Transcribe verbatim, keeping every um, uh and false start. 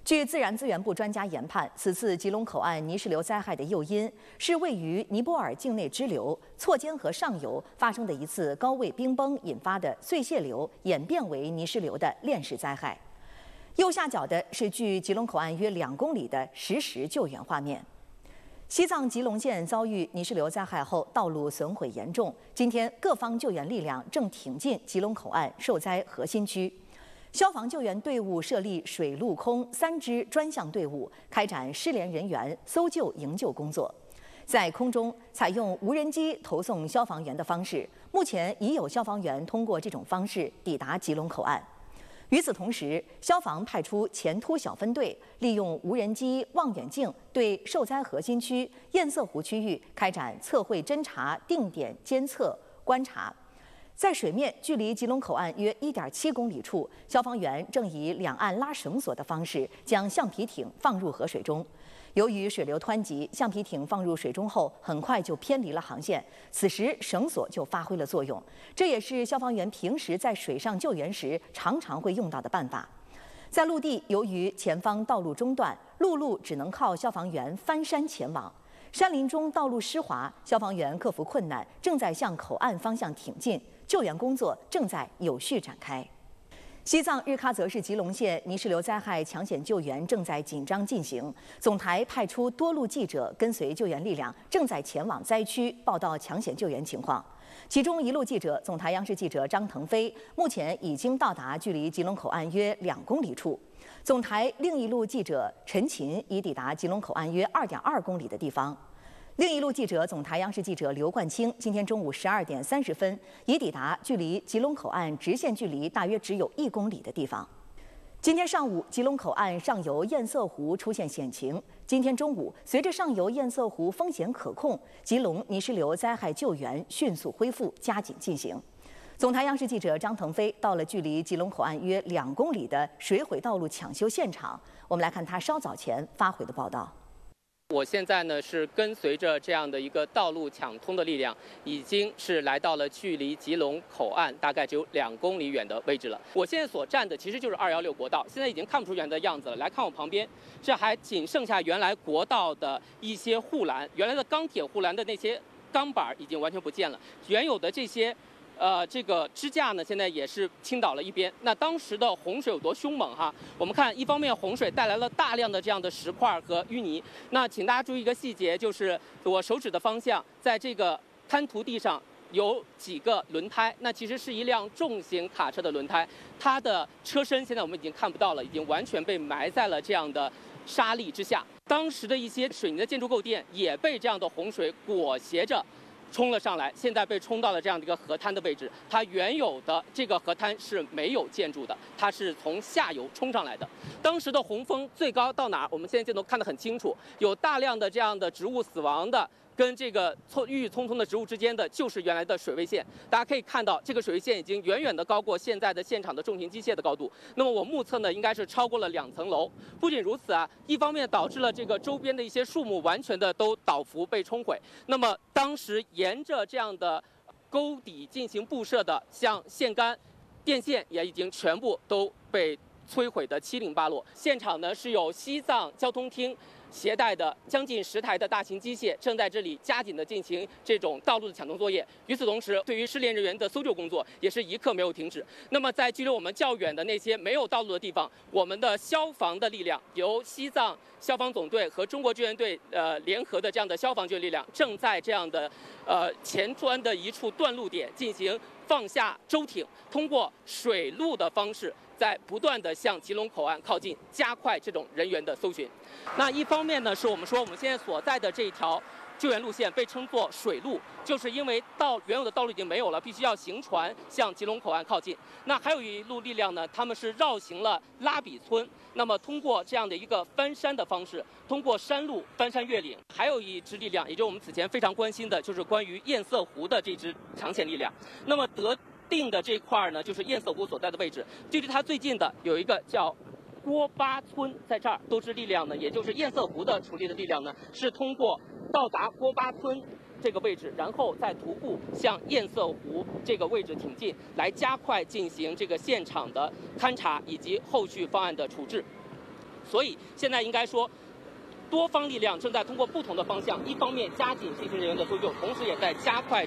据自然资源部专家研判，此次吉隆口岸泥石流灾害的诱因是位于尼泊尔境内支流错尖河上游发生的一次高位冰崩引发的碎屑流演变为泥石流的链式灾害。右下角的是距吉隆口岸约两公里的实时救援画面。西藏吉隆县遭遇泥石流灾害后，道路损毁严重。今天，各方救援力量正挺进吉隆口岸受灾核心区。消防救援队伍设立水陆空三支专项队伍，开展失联人员搜救营救工作。在空中采用无人机投送消防员的方式，目前已有消防员通过这种方式抵达吉隆口岸。与此同时，消防派出前突小分队，利用无人机望远镜对受灾核心区堰塞湖区域开展测绘侦察、定点监测观察。在水面距离吉隆口岸约 一点七公里处，消防员正以两岸拉绳索的方式将橡皮艇放入河水中。由于水流湍急，橡皮艇放入水中后很快就偏离了航线，此时绳索就发挥了作用。这也是消防员平时在水上救援时常常会用到的办法。在陆地，由于前方道路中断，陆路只能靠消防员翻山前往。山林中道路湿滑，消防员克服困难，正在向口岸方向挺进。救援工作正在有序展开。西藏日喀则市吉隆县泥石流灾害抢险救援正在紧张进行，总台派出多路记者跟随救援力量，正在前往灾区报道抢险救援情况。其中一路记者，总台央视记者张腾飞，目前已经到达距离吉隆口岸约两公里处。总台另一路记者陈琴已抵达吉隆口岸约二点二公里的地方。另一路记者，总台央视记者刘冠清，今天中午十二点三十分已抵达距离吉隆口岸直线距离大约只有一公里的地方。今天上午，吉隆口岸上游堰塞湖出现险情。今天中午，随着上游堰塞湖风险可控，吉隆泥石流灾害救援迅速恢复，加紧进行。总台央视记者张腾飞到了距离吉隆口岸约两公里的水毁道路抢修现场，我们来看他稍早前发回的报道。 我现在呢是跟随着这样的一个道路抢通的力量，已经是来到了距离吉隆口岸大概只有两公里远的位置了。我现在所站的其实就是二一六国道，现在已经看不出原来的样子了。来看我旁边，这还仅剩下原来国道的一些护栏，原来的钢铁护栏的那些钢板已经完全不见了，原有的这些。呃，这个支架呢，现在也是倾倒了一边。那当时的洪水有多凶猛哈？我们看，一方面洪水带来了大量的这样的石块和淤泥。那请大家注意一个细节，就是我手指的方向，在这个滩涂地上有几个轮胎，那其实是一辆重型卡车的轮胎，它的车身现在我们已经看不到了，已经完全被埋在了这样的沙砾之下。当时的一些水泥的建筑构件也被这样的洪水裹挟着。冲了上来，现在被冲到了这样的一个河滩的位置。它原有的这个河滩是没有建筑的，它是从下游冲上来的。当时的洪峰最高到哪儿？我们现在镜头看得很清楚，有大量的这样的植物死亡的。跟这个郁郁葱葱的植物之间的就是原来的水位线，大家可以看到，这个水位线已经远远的高过现在的现场的重型机械的高度。那么我目测呢，应该是超过了两层楼。不仅如此啊，一方面导致了这个周边的一些树木完全的都倒伏被冲毁。那么当时沿着这样的沟底进行布设的，像线杆、电线也已经全部都被摧毁的七零八落。现场呢是有西藏交通厅携带的将近十台的大型机械，正在这里加紧的进行这种道路的抢通作业。与此同时，对于失联人员的搜救工作也是一刻没有停止。那么，在距离我们较远的那些没有道路的地方，我们的消防的力量，由西藏消防总队和中国救援队呃联合的这样的消防救援力量，正在这样的呃前端的一处断路点进行放下舟艇，通过水路的方式。在不断地向吉隆口岸靠近，加快这种人员的搜寻。那一方面呢，是我们说我们现在所在的这一条救援路线被称作水路，就是因为道原有的道路已经没有了，必须要行船向吉隆口岸靠近。那还有一路力量呢，他们是绕行了拉比村，那么通过这样的一个翻山的方式，通过山路翻山越岭。还有一支力量，也就是我们此前非常关心的，就是关于堰塞湖的这支抢险力量。那么得。定的这块呢，就是堰塞湖所在的位置，距离它最近的有一个叫郭巴村，在这儿都是力量呢，也就是堰塞湖的处理的力量呢，是通过到达郭巴村这个位置，然后再徒步向堰塞湖这个位置挺进，来加快进行这个现场的勘查以及后续方案的处置。 所以现在应该说，多方力量正在通过不同的方向，一方面加紧飞行人员的搜救，同时也在加快。